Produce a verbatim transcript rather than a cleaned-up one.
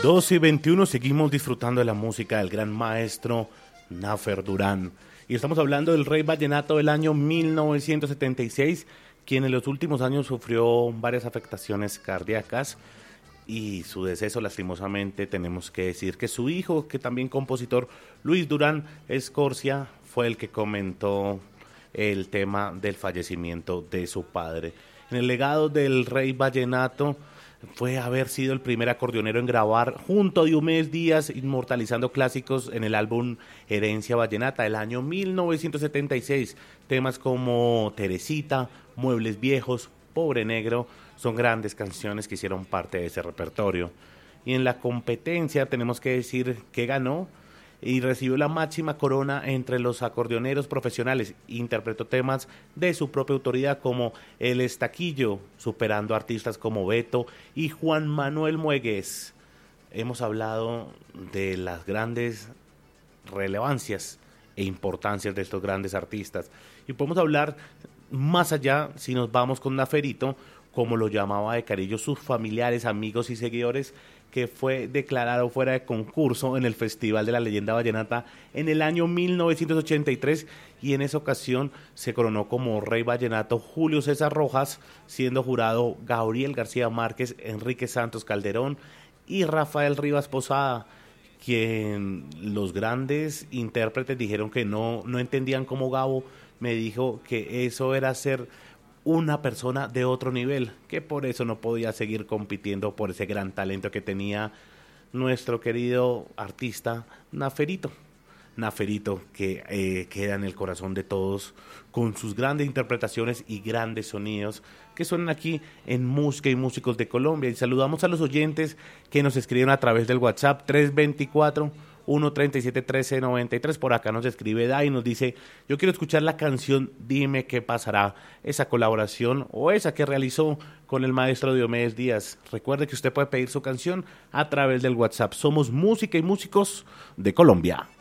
doce y veintiuno, seguimos disfrutando de la música del gran maestro Nafer Durán. Y estamos hablando del rey vallenato del año mil novecientos setenta y seis, quien en los últimos años sufrió varias afectaciones cardíacas y su deceso, lastimosamente, tenemos que decir que su hijo, que también compositor, Luis Durán Escorcia, fue el que comentó el tema del fallecimiento de su padre. En el legado del rey vallenato fue haber sido el primer acordeonero en grabar junto a Diomedes Díaz, inmortalizando clásicos en el álbum Herencia Vallenata del año mil novecientos setenta y seis. Temas como Teresita, Muebles Viejos, Pobre Negro, son grandes canciones que hicieron parte de ese repertorio. Y en la competencia tenemos que decir que ganó y recibió la máxima corona entre los acordeoneros profesionales. Interpretó temas de su propia autoridad como El Estaquillo, superando artistas como Beto y Juan Manuel Muegues. Hemos hablado de las grandes relevancias e importancias de estos grandes artistas. Y podemos hablar más allá si nos vamos con Naferito, como lo llamaba de cariño sus familiares, amigos y seguidores, que fue declarado fuera de concurso en el Festival de la Leyenda Vallenata en el año mil novecientos ochenta y tres, y en esa ocasión se coronó como rey vallenato Julio César Rojas, siendo jurado Gabriel García Márquez, Enrique Santos Calderón y Rafael Rivas Posada, quien los grandes intérpretes dijeron que no, no entendían cómo Gabo me dijo que eso era ser una persona de otro nivel, que por eso no podía seguir compitiendo por ese gran talento que tenía nuestro querido artista Naferito. Naferito, que eh, queda en el corazón de todos con sus grandes interpretaciones y grandes sonidos que suenan aquí en Música y Músicos de Colombia. Y saludamos a los oyentes que nos escriben a través del WhatsApp tres veinticuatro, uno treinta y siete, trece noventa y tres. Por acá nos escribe Dai y nos dice: yo quiero escuchar la canción Dime qué pasará, esa colaboración o esa que realizó con el maestro Diomedes Díaz. Recuerde que usted puede pedir su canción a través del WhatsApp. Somos Música y Músicos de Colombia.